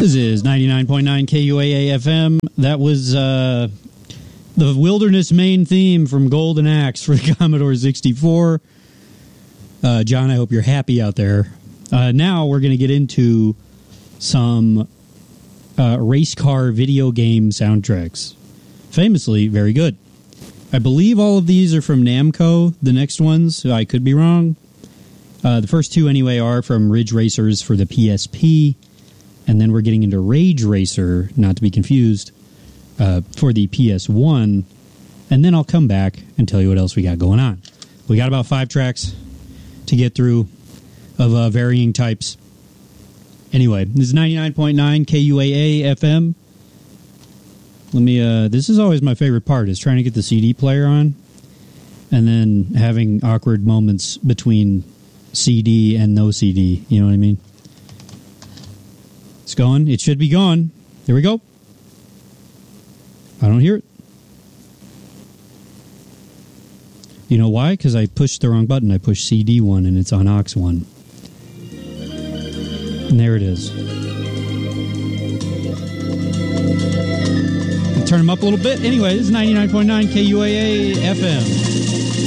This is 99.9 KUAA FM. That was the Wilderness main theme from Golden Axe for the Commodore 64. John, I hope you're happy out there. Now we're going to get into some race car video game soundtracks. Famously, very good. I believe all of these are from Namco, the next ones. I could be wrong. The first two, anyway, are from Ridge Racers for the PSP. And then we're getting into Rage Racer, not to be confused, for the PS1. And then I'll come back and tell you what else we got going on. We got about 5 tracks to get through of varying types. Anyway, this is 99.9 KUAA FM. Let me, this is always my favorite part, is trying to get the CD player on and then having awkward moments between CD and no CD. You know what I mean? It's going. It should be gone. Here we go. I don't hear it. You know why? Because I pushed the wrong button. I pushed CD 1 and it's on aux 1. And there it is. I'll turn them up a little bit. Anyway, this is 99.9 KUAA FM.